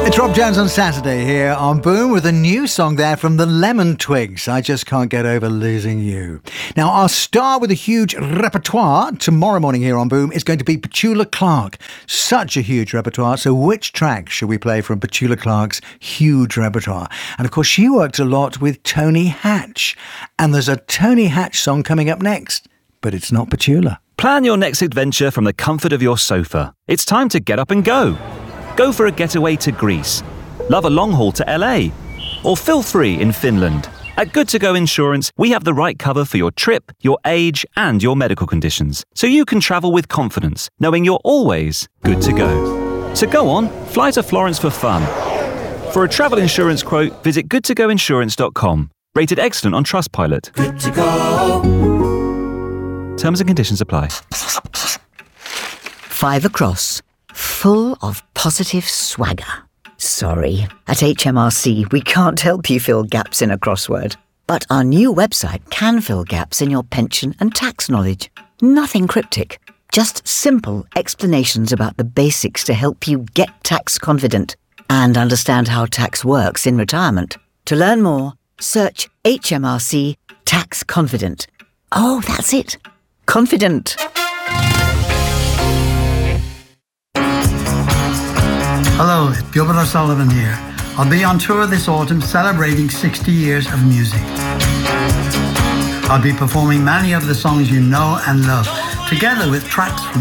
It's Rob Jones on Saturday here on Boom with a new song there from the Lemon Twigs. I just can't get over losing you. Now, our star with a huge repertoire tomorrow morning here on Boom is going to be Petula Clark. Such a huge repertoire. So which track should we play from Petula Clark's huge repertoire? And of course, she worked a lot with Tony Hatch. And there's a Tony Hatch song coming up next. But it's not Petula. Plan your next adventure from the comfort of your sofa. It's time to get up and go. Go for a getaway to Greece, love a long haul to LA, or feel free in Finland. At Good To Go Insurance, we have the right cover for your trip, your age, and your medical conditions, so you can travel with confidence, knowing you're always good to go. So go on, fly to Florence for fun. For a travel insurance quote, visit goodtogoinsurance.com. Rated excellent on Trustpilot. Good to go. Terms and conditions apply. 5 across. Full of positive swagger. Sorry, at HMRC we can't help you fill gaps in a crossword. But our new website can fill gaps in your pension and tax knowledge. Nothing cryptic, just simple explanations about the basics to help you get tax confident and understand how tax works in retirement. To learn more, search HMRC Tax Confident. Oh, that's it. Confident. Hello, Gilbert O'Sullivan here. I'll be on tour this autumn celebrating 60 years of music. I'll be performing many of the songs you know and love, together with tracks from